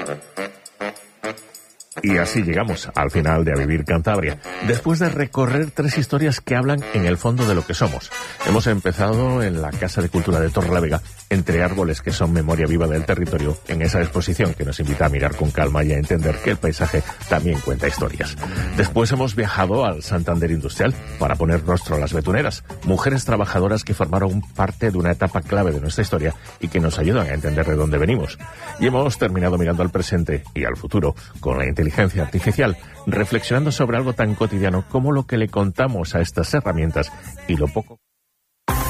Y así llegamos al final de A Vivir Cantabria, después de recorrer 3 historias que hablan en el fondo de lo que somos. Hemos empezado en la Casa de Cultura de Torrelavega, entre árboles que son memoria viva del territorio, en esa exposición que nos invita a mirar con calma y a entender que el paisaje también cuenta historias. Después hemos viajado al Santander Industrial para poner rostro a las betuneras, mujeres trabajadoras que formaron parte de una etapa clave de nuestra historia y que nos ayudan a entender de dónde venimos. Y hemos terminado mirando al presente y al futuro con la inteligencia artificial, reflexionando sobre algo tan cotidiano como lo que le contamos a estas herramientas y lo poco